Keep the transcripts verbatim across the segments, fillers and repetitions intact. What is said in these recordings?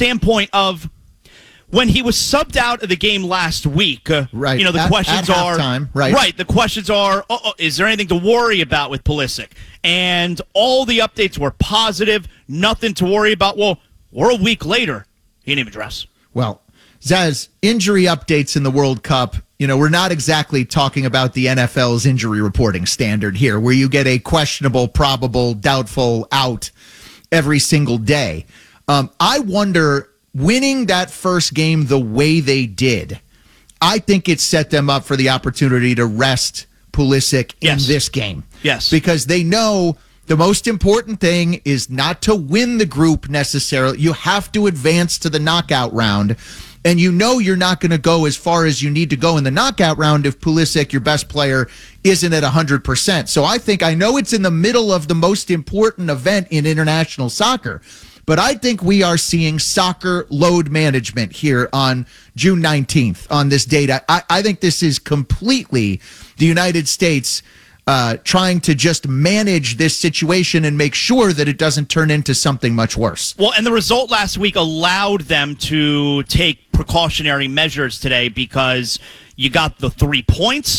standpoint of when he was subbed out of the game last week. Uh, right. You know, the at, questions at are halftime, right. Right. The questions are, oh, oh, is there anything to worry about with Pulisic? And all the updates were positive. Nothing to worry about. Well, we're a week later. He didn't even dress. Well, Zaz, injury updates in the World Cup. You know, we're not exactly talking about the N F L's injury reporting standard here, where you get a questionable, probable, doubtful out every single day. Um, I wonder, winning that first game the way they did, I think it set them up for the opportunity to rest Pulisic yes. in this game. Yes. Because they know the most important thing is not to win the group necessarily. You have to advance to the knockout round. And you know you're not going to go as far as you need to go in the knockout round if Pulisic, your best player, isn't at one hundred percent. So I think, I know it's in the middle of the most important event in international soccer, but I think we are seeing soccer load management here on June nineteenth on this date. I, I think this is completely the United States uh, trying to just manage this situation and make sure that it doesn't turn into something much worse. Well, and the result last week allowed them to take precautionary measures today because you got the three points,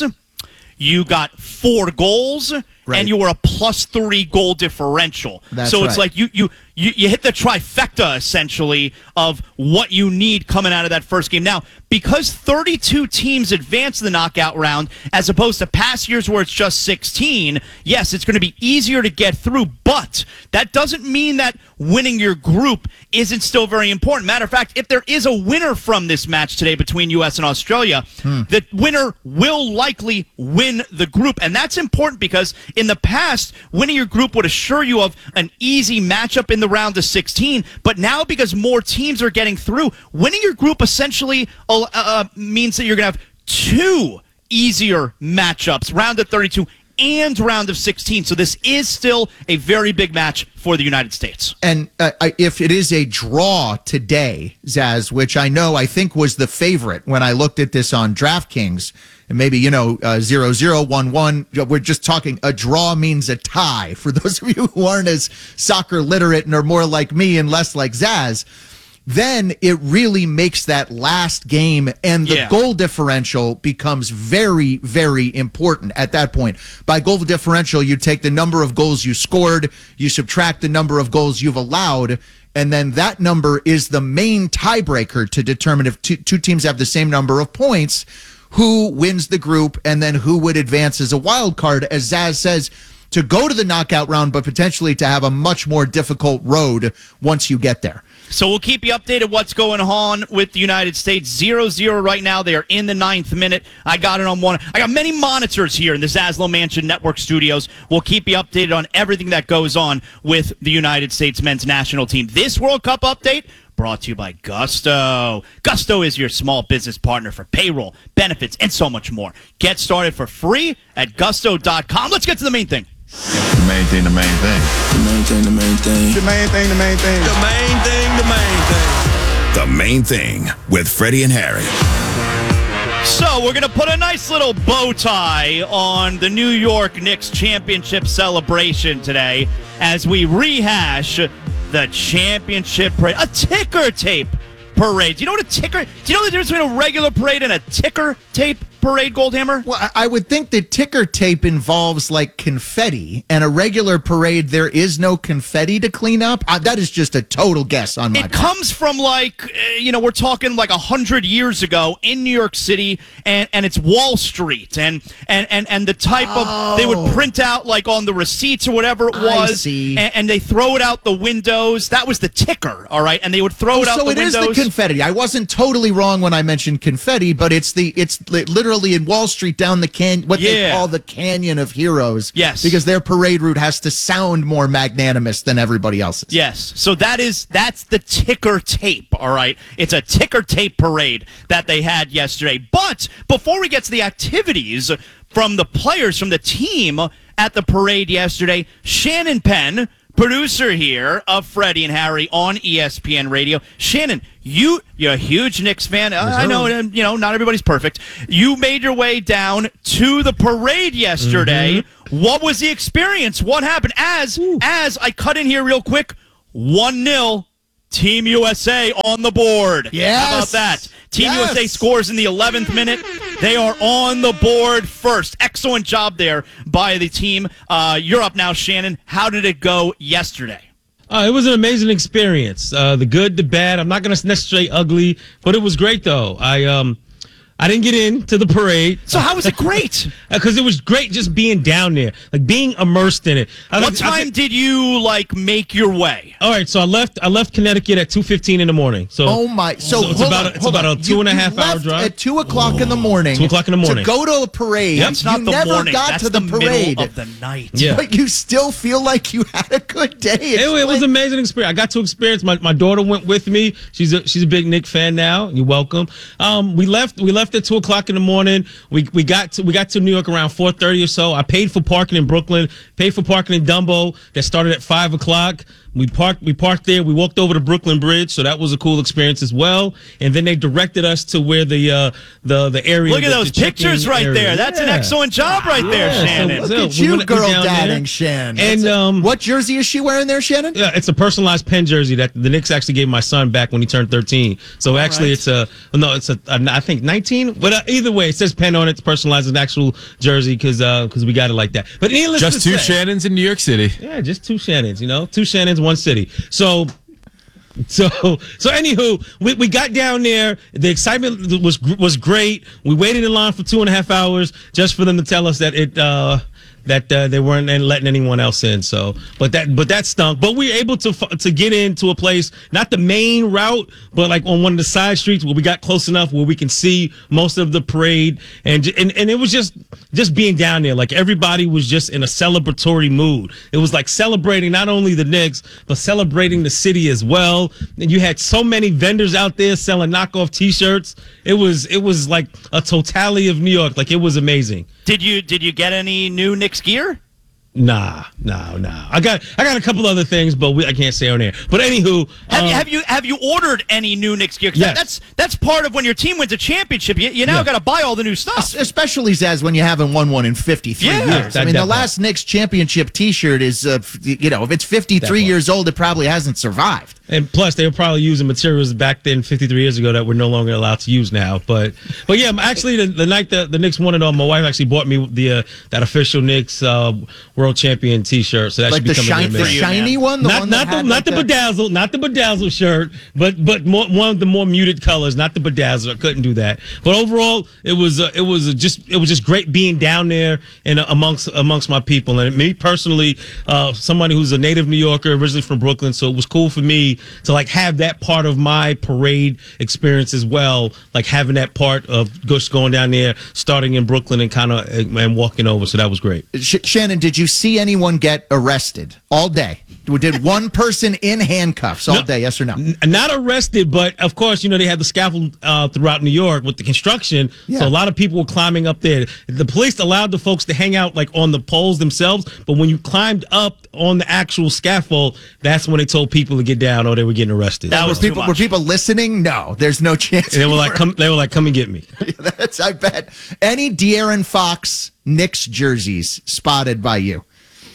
you got four goals, right. and you were a plus three goal differential. That's so it's right. like you, you you you hit the trifecta, essentially, of what you need coming out of that first game. Now, because thirty-two teams advance to the knockout round, as opposed to past years where it's just sixteen, yes, it's going to be easier to get through, but that doesn't mean that winning your group isn't still very important. Matter of fact, if there is a winner from this match today between U S and Australia, hmm. the winner will likely win the group, and that's important because in the past, winning your group would assure you of an easy matchup in the round of sixteen, but now because more teams are getting through, winning your group essentially uh, uh, means that you're going to have two easier matchups, round of thirty-two and round of sixteen. So this is still a very big match for the United States. And uh, if it is a draw today, Zaz, which I know I think was the favorite when I looked at this on DraftKings, and maybe, you know, uh, zero, zero, one, one, we're just talking a draw means a tie. For those of you who aren't as soccer literate and are more like me and less like Zaz, then it really makes that last game and the yeah. goal differential becomes very, very important at that point. By goal differential, you take the number of goals you scored, you subtract the number of goals you've allowed, and then that number is the main tiebreaker to determine if two, two teams have the same number of points, who wins the group, and then who would advance as a wild card, as Zaz says, to go to the knockout round, but potentially to have a much more difficult road once you get there. So we'll keep you updated what's going on with the United States. zero zero right now. They are in the ninth minute. I got it on one. I got many monitors here in the Zaslow Mansion Network studios. We'll keep you updated on everything that goes on with the United States men's national team. This World Cup update brought to you by Gusto. Gusto is your small business partner for payroll, benefits, and so much more. Get started for free at gusto dot com. Let's get to the main thing. The main thing, the main thing. The main thing, the main thing. The main thing, the main thing. The main thing, the main thing. The Main Thing with Freddie and Harry. So we're going to put a nice little bow tie on the New York Knicks championship celebration today as we rehash the championship parade. A ticker tape parade. Do you know what a ticker... Do you know the difference between a regular parade and a ticker tape parade, Goldhammer? Well, I would think that ticker tape involves like confetti, and a regular parade, there is no confetti to clean up. Uh, that is just a total guess on my It part. comes from like, uh, you know, we're talking like a hundred years ago in New York City, and, and it's Wall Street, and and and and the type Oh. of they would print out like on the receipts or whatever it I was, see. And, and they throw it out the windows. That was the ticker, all right, and they would throw Oh, it out so the it is windows. the confetti. I wasn't totally wrong when I mentioned confetti, but it's the it's li- literally in Wall Street down the can what they Yeah. call the Canyon of Heroes. Yes. Because their parade route has to sound more magnanimous than everybody else's. Yes. So that is that's the ticker tape, all right? It's a ticker tape parade that they had yesterday. But before we get to the activities from the players from the team at the parade yesterday, Shannon Penn, producer here of Freddie and Harry on E S P N Radio. Shannon, you, you're a huge Knicks fan. Uh, I know, and, you know, not everybody's perfect. You made your way down to the parade yesterday. Mm-hmm. What was the experience? What happened? As, Ooh. as I cut in here real quick, one nil Team U S A on the board. Yes. How about that? Team Yes. U S A scores in the eleventh minute. They are on the board first. Excellent job there by the team. Uh, you're up now, Shannon. How did it go yesterday? Uh, it was an amazing experience. Uh, the good, the bad. I'm not going to necessarily ugly, but it was great though. I um, I didn't get into the parade. So how was it great? Because it was great just being down there, like being immersed in it. I, What I- time did you like make your way? All right, so I left. I left Connecticut at two fifteen in the morning. So Oh my! So, So it's hold about on, a- it's hold about on. a two and a You- half you hour left drive. at two o'clock in the morning. Two o'clock in the morning. to go to a parade. Yep. It's not you the never morning. got That's to the, the parade, middle of the night. Yeah. but you still feel like you had a good day. It, it was Explain- an amazing experience. I got to experience. My, my daughter went with me. She's a she's a big Knick fan now. You're welcome. Um, we left we left at two o'clock in the morning. We we got to we got to New York around four thirty or so. I paid for parking in Brooklyn. Paid for parking in Dumbo. That started at five o'clock. We parked we parked there. We walked over to Brooklyn Bridge, so that was a cool experience as well. And then they directed us to where the uh, the the area. Look at the- those the check-in pictures right area. there. That's an Yeah. excellent job right there, Yeah, so- Shannon. Look So at we you, went- we girl down there. dadding, Shannon. And, That's a- um, what jersey is she wearing there, Shannon? Yeah, it's a personalized pen jersey that the Knicks actually gave my son back when he turned thirteen. So actually, right. it's a no, it's a, a I think nineteen. But uh, either way, it says pen on it. It's personalized, an actual jersey because because we got it like that. But needless Just to two say, Shannons in New York City. yeah, just two Shannons. You know, two Shannons, one city. So. So, so anywho, we, we got down there. The excitement was was great. We waited in line for two and a half hours just for them to tell us that it uh, that uh, they weren't letting anyone else in. So, but that but that stunk. But we were able to f- to get into a place, not the main route, but like on one of the side streets where we got close enough where we can see most of the parade, and j- and and it was just just being down there. Like everybody was just in a celebratory mood. It was like celebrating not only the Knicks but celebrating the city as well. And you had so many vendors out there selling knockoff T-shirts. It was it was like a totality of New York. Like it was amazing. Did you did you get any new Knicks gear? Nah, no, no. I got I got a couple other things, but we, I can't say on air. But anywho, Have, um, you, have you have you ordered any new Knicks gear? 'Cause Yes. That's that's part of when your team wins a championship. You, you now Yeah. got to buy all the new stuff. Especially, Zaz, when you haven't won one in fifty-three Yeah, years. I that- mean, that the part. last Knicks championship T-shirt is, uh, f- you know, if it's fifty-three part. years old, it probably hasn't survived. and plus they were probably using materials back then, fifty-three years ago, that we're no longer allowed to use now. But but yeah, actually the, the night that the Knicks won it all, my wife actually bought me the uh, that official Knicks uh, World Champion T-shirt. So that Like should the, be coming shine, in the there. you, shiny man. one, the not one not that the had not like the the- bedazzled, not the bedazzled shirt, but but more, one of the more muted colors, not the bedazzled. I couldn't do that. But overall, it was uh, it was uh, just it was just great being down there and uh, amongst amongst my people. And me personally, uh, somebody who's a native New Yorker, originally from Brooklyn, so it was cool for me to like have that part of my parade experience as well, like having that part of just going down there, starting in Brooklyn and kind of and walking over. So that was great. Sh- Shannon, did you see anyone get arrested all day? Did one person in handcuffs all No. day? Yes or no? N- Not arrested, but of course, you know, they had the scaffold uh, throughout New York with the construction. Yeah. So a lot of people were climbing up there. The police allowed the folks to hang out like on the poles themselves, but when you climbed up on the actual scaffold, that's when they told people to get down or they were getting arrested. That Were was too people much. were people listening? No, there's no chance. And they were you like, come, they were like, come and get me. That's I bet. Any De'Aaron Fox Knicks jerseys spotted by you?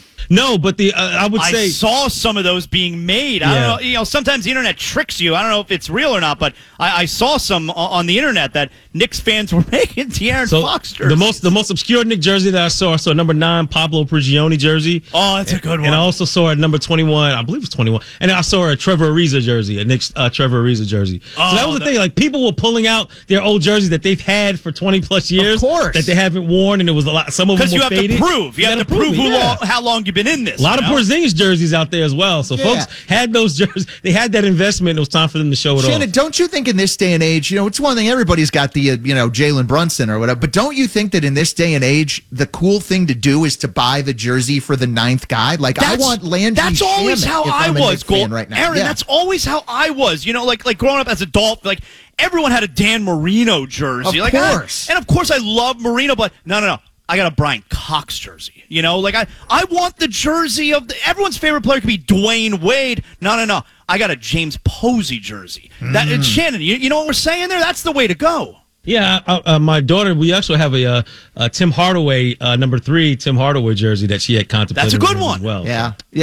No, but the uh, I would I say saw some of those being made. I Yeah. don't know. You know, sometimes the internet tricks you. I don't know if it's real or not, but I, I saw some o- on the internet that Knicks fans were making De'Aaron so Fox jerseys. the most the most obscure Knick jersey that I saw. I saw a number nine Pablo Prigioni jersey. Oh, that's a good one. And I also saw a number twenty-one, I believe it's twenty-one. And I saw a Trevor Ariza jersey, a Knicks uh, Trevor Ariza jersey. Oh, so that was the that- thing. Like people were pulling out their old jerseys that they've had for twenty plus years. course. That they haven't worn. And it was a lot. Some of them Because were you have faded. to prove. You, have to prove it, who yeah. long, how long you've been in this. A lot you of know? Porzingis jerseys out there as well. So Yeah. folks had those jerseys. They had that investment. It was time for them to show it Shannon, off. don't you think in this day and age, you know, it's one thing, everybody's got the, uh, you know, Jalen Brunson or whatever, but don't you think that in this day and age, the cool thing to do is to buy the jersey for the ninth guy? Like, I want Landry That's always Shamet how if I I'm a was, Knicks Gold. fan right now. Aaron, Yeah. that's always how I was. You know, like like growing up as a Dolphin, like everyone had a Dan Marino jersey. Of like, I- course. and of course I love Marino, but no, no, no. I got a Brian Cox jersey. You know, like I, I want the jersey of the, everyone's favorite player could be Dwayne Wade. No, no, no. I got a James Posey jersey. That Mm. it's Shannon. You, you know what we're saying there? That's the way to go. Yeah, uh, uh, my daughter. We also have a uh, uh, Tim Hardaway uh, number three Tim Hardaway jersey that she had contemplated. That's a good wearing one. as well. Yeah, yeah.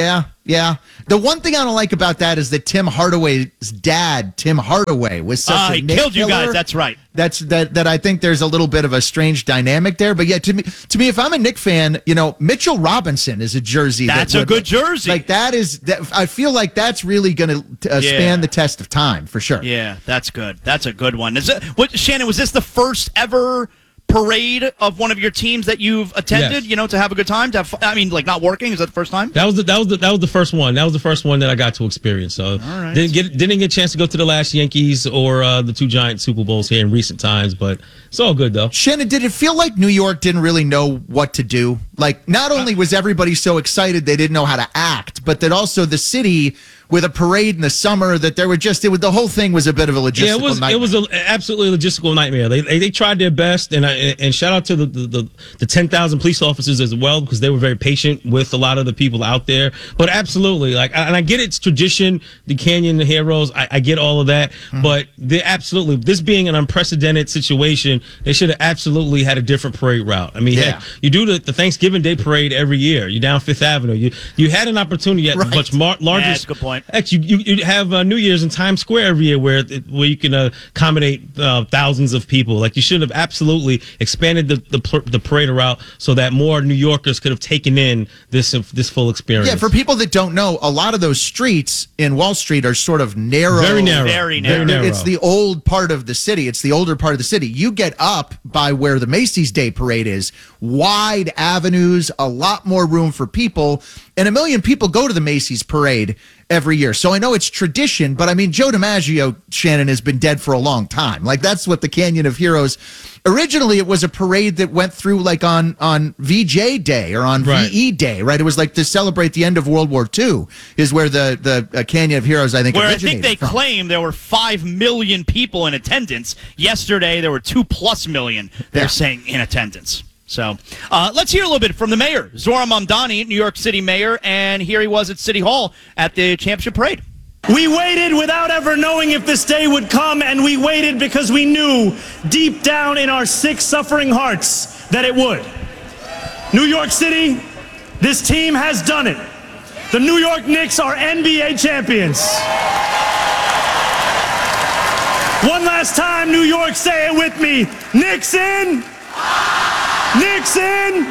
Yeah. The one thing I don't like about that is that Tim Hardaway's dad, Tim Hardaway, was such Ah, a he Knick killed you killer. guys. That's right. That's that that I think there's a little bit of a strange dynamic there. But yeah, to me, to me, if I'm a Knick fan, you know, Mitchell Robinson is a jersey. That's that a would- good jersey. Like that is that. I feel like that's really going to uh, Yeah. stand the test of time for sure. Yeah, that's good. That's a good one. Is it, what, Shannon, was this the first ever parade of one of your teams that you've attended, Yes. you know, to have a good time? To have, fu- I mean, like not working? Is that the first time? That was the that was the that was the first one. That was the first one that I got to experience. So right. didn't get didn't get a chance to go to the last Yankees or uh, the two giant Super Bowls here in recent times, but it's all good though. Shannon, did it feel like New York didn't really know what to do? Like, not only was everybody so excited they didn't know how to act, but that also the city with a parade in the summer, that there were just it was the whole thing was a bit of a logistical Yeah, it was nightmare. it was a, absolutely a logistical nightmare. They, they they tried their best, and I, and shout out to the the, the, the ten thousand police officers as well, because they were very patient with a lot of the people out there. But absolutely, like, and I get it's tradition, the Canyon the Heroes. I, I get all of that, Mm-hmm. but they absolutely this being an unprecedented situation, they should have absolutely had a different parade route. I mean, Yeah. heck, you do the, the Thanksgiving Day parade every year. You down Fifth Avenue. You you had an opportunity at Right. the much mar- larger. Yeah, that's a good point. Heck, you, you, you have uh, New Year's in Times Square every year where it- where you can uh, accommodate uh, thousands of people. Like, you should have absolutely expanded the, the pl- the parade route so that more New Yorkers could have taken in this this full experience. Yeah, for people that don't know, a lot of those streets in Wall Street are sort of narrow. Very narrow. Very narrow. It's the old part of the city. It's the older part of the city. You get up by where the Macy's Day Parade is, wide avenues, a lot more room for people, and a million people go to the Macy's Parade every year. So I know it's tradition, but I mean, Joe DiMaggio, Shannon, has been dead for a long time. Like, that's what the Canyon of Heroes. Originally, it was a parade that went through like on on V J Day or on Right. V E Day, right? It was like to celebrate the end of World War Two is where the the uh, Canyon of Heroes, I think, Where I originated think they from. claim there were five million people in attendance. Yesterday, there were two plus million, they're Yeah. saying, in attendance. So uh, let's hear a little bit from the mayor, Zohran Mamdani, New York City mayor, and here he was at City Hall at the championship parade. We waited without ever knowing if this day would come, and we waited because we knew deep down in our sick, suffering hearts that it would. New York City, this team has done it. The New York Knicks are N B A champions. One last time, New York, say it with me. Knicks in! Knicks in!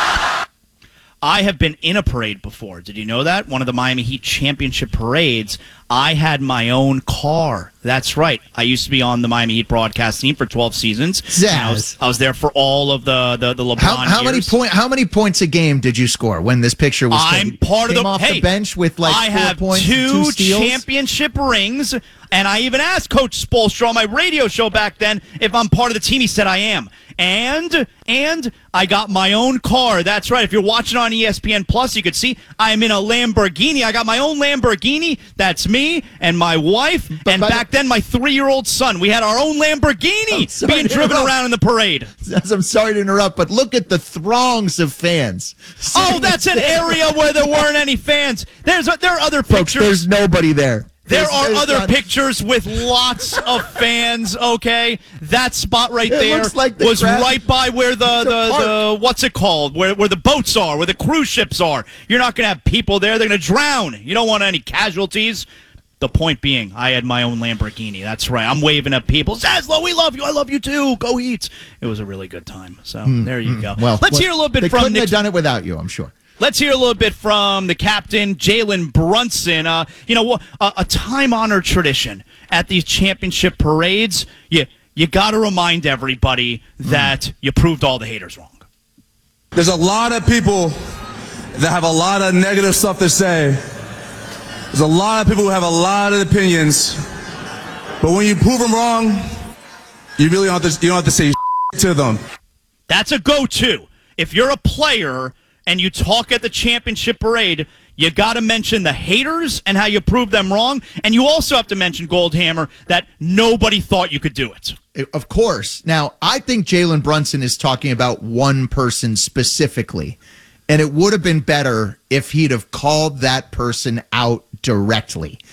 I have been in a parade before. Did you know that? One of the Miami Heat championship parades. I had my own car. That's right. I used to be on the Miami Heat broadcast team for twelve seasons. Zaz. And I was, I was there for all of the, the, the LeBron How, how many years. point? How many points a game did you score when this picture was I'm taken? part of Came the off hey, the bench with like I four have points, and two, two steals. championship rings, and I even asked Coach Spoelstra on my radio show back then if I'm part of the team. He said I am, and and I got my own car. That's right. If you're watching on E S P N Plus, you could see I'm in a Lamborghini. I got my own Lamborghini. That's me and my wife, But and by- back then my three-year-old son. We had our own Lamborghini I'm sorry being to driven interrupt. around in the parade. I'm sorry to interrupt, but look at the throngs of fans. Oh, that's an area where there weren't any fans. There's there are other Folks, pictures. there's nobody there. There There's- are there's other not- pictures with lots of fans, okay? That spot right It there looks like the was crowd- right by where the, It's a the, the what's it called? Where where the boats are, where the cruise ships are. You're not going to have people there. They're going to drown. You don't want any casualties. The point being, I had my own Lamborghini. That's right. I'm waving at people. Zaslow, we love you. I love you too. Go Heats. It was a really good time. So there you go. Hmm, Well, let's what- hear a little bit they from couldn't Nick. have done it without you, I'm sure. Let's hear a little bit from the captain, Jalen Brunson. Uh, you know, a, a time-honored tradition at these championship parades. You, you got to remind everybody that you proved all the haters wrong. There's a lot of people that have a lot of negative stuff to say. There's a lot of people who have a lot of opinions. But when you prove them wrong, you really don't have to, you don't have to say to them. That's a go-to. If you're a player and you talk at the championship parade, you got to mention the haters and how you proved them wrong. And you also have to mention, Goldhammer, that nobody thought you could do it. Of course. Now, I think Jalen Brunson is talking about one person specifically, and it would have been better if he'd have called that person out directly.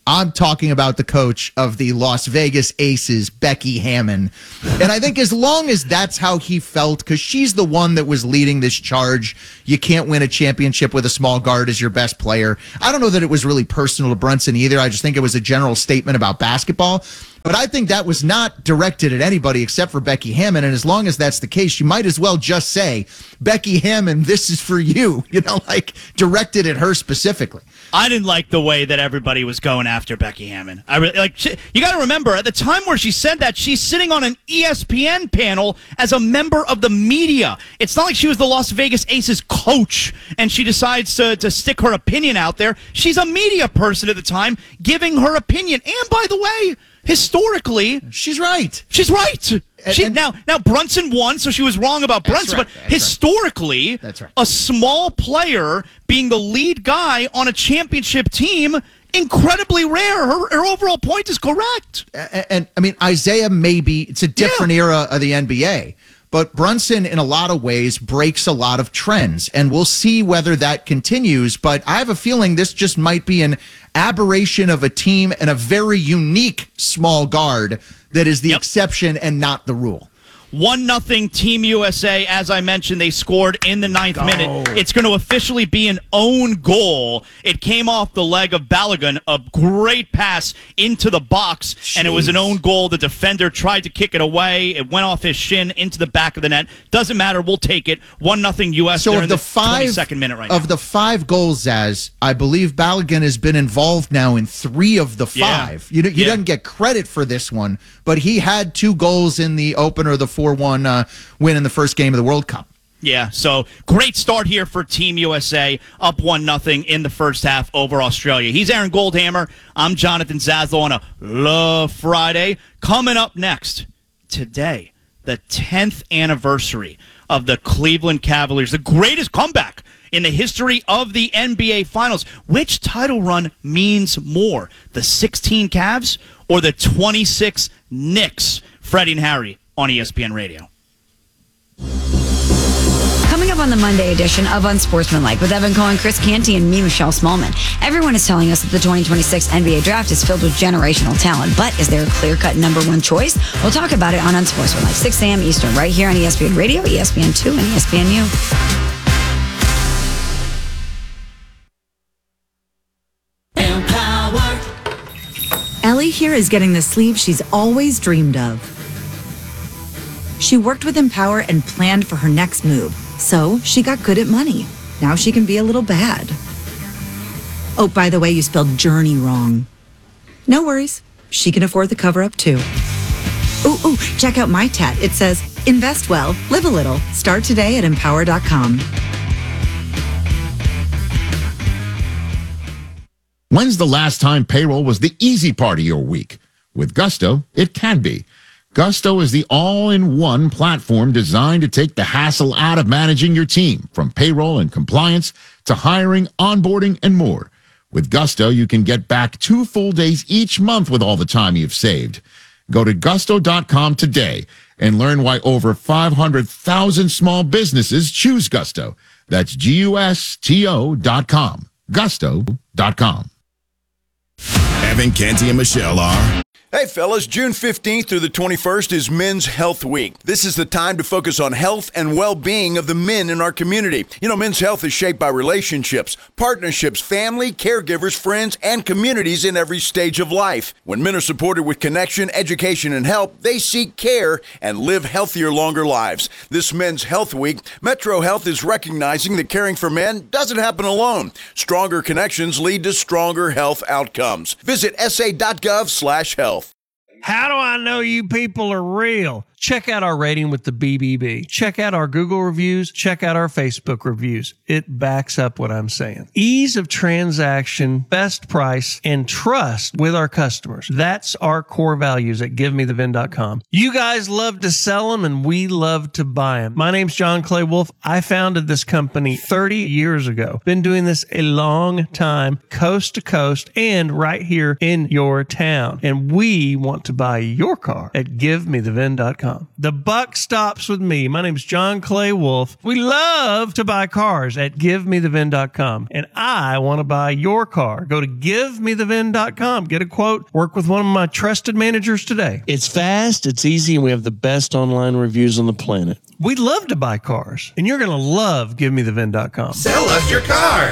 I'm talking about the coach of the Las Vegas Aces, Becky Hammon. And I think as long as that's how he felt, because she's the one that was leading this charge, you can't win a championship with a small guard as your best player. I don't know that it was really personal to Brunson either. I just think it was a general statement about basketball. But I think that was not directed at anybody except for Becky Hammon. And as long as that's the case, you might as well just say, Becky Hammon, this is for you, you know, like directed at her specifically. I didn't like the way that everybody was going after Becky Hammon. I really, like, she, you got to remember, at the time where she said that, she's sitting on an E S P N panel as a member of the media. It's not like she was the Las Vegas Aces coach and she decides to, to stick her opinion out there. She's a media person at the time giving her opinion. And by the way, historically, she's right. She's right. And, she, and, now, now Brunson won, so she was wrong about Brunson. right, but that's historically, right. That's right. a small player being the lead guy on a championship team, incredibly rare. Her, her overall point is correct. And, and I mean, Isaiah, maybe it's a different yeah. era of the N B A. But Brunson, in a lot of ways, breaks a lot of trends, and we'll see whether that continues. But I have a feeling this just might be an aberration of a team and a very unique small guard that is the yep. exception and not the rule. One nothing Team U S A. As I mentioned, they scored in the ninth oh. minute. It's going to officially be an own goal. It came off the leg of Balogun, a great pass into the box, Jeez. and it was an own goal. The defender tried to kick it away. It went off his shin into the back of the net. Doesn't matter. We'll take it. One nothing U S So of in the, the five, twenty-second minute right of now. the five goals, Zaz, I believe Balogun has been involved now in three of the five. Yeah. You, you yeah. doesn't get credit for this one, but he had two goals in the opener, the four one uh, win in the first game of the World Cup. Yeah, so great start here for Team U S A, up one nothing in the first half over Australia. He's Aaron Goldhammer. I'm Jonathan Zaslow on a Love Friday. Coming up next, today, the tenth anniversary of the Cleveland Cavaliers, the greatest comeback in the history of the N B A Finals. Which title run means more, the sixteen Cavs or the twenty-six Knicks? Freddie and Harry on E S P N Radio. Coming up on the Monday edition of Unsportsmanlike with Evan Cohen, Chris Canty, and me, Michelle Smallman. Everyone is telling us that the twenty twenty-six N B A draft is filled with generational talent, but is there a clear-cut number one choice? We'll talk about it on Unsportsmanlike, six a.m. Eastern, right here on E S P N Radio, E S P N two, and E S P N U. Ellie here is getting the sleeve she's always dreamed of. She worked with Empower and planned for her next move, so she got good at money. Now she can be a little bad. Oh, by the way, you spelled journey wrong. No worries. She can afford the cover-up, too. Ooh, ooh, check out my tat. It says, invest well, live a little. Start today at empower dot com. When's the last time payroll was the easy part of your week? With Gusto, it can be. Gusto is the all-in-one platform designed to take the hassle out of managing your team, from payroll and compliance to hiring, onboarding, and more. With Gusto, you can get back two full days each month with all the time you've saved. Go to gusto dot com today and learn why over five hundred thousand small businesses choose Gusto. That's G U S T O dot com. gusto dot com. Evan, Canty, and Michelle are... Hey fellas, June fifteenth through the twenty-first is Men's Health Week. This is the time to focus on health and well-being of the men in our community. You know, men's health is shaped by relationships, partnerships, family, caregivers, friends, and communities in every stage of life. When men are supported with connection, education, and help, they seek care and live healthier, longer lives. This Men's Health Week, Metro Health is recognizing that caring for men doesn't happen alone. Stronger connections lead to stronger health outcomes. Visit S A dot gov slash health. How do I know you people are real? Check out our rating with the B B B. Check out our Google reviews. Check out our Facebook reviews. It backs up what I'm saying. Ease of transaction, best price, and trust with our customers. That's our core values at give me the vin dot com. You guys love to sell them, and we love to buy them. My name's John Clay Wolf. I founded this company thirty years ago. Been doing this a long time, coast to coast, and right here in your town. And we want to buy your car at give me the vin dot com. com. The buck stops with me. My name's John Clay Wolf. We love to buy cars at give me the vin dot com. And I want to buy your car. Go to give me the vin dot com. Get a quote. Work with one of my trusted managers today. It's fast, it's easy, and we have the best online reviews on the planet. We love to buy cars. And you're going to love give me the vin dot com. Sell us your car.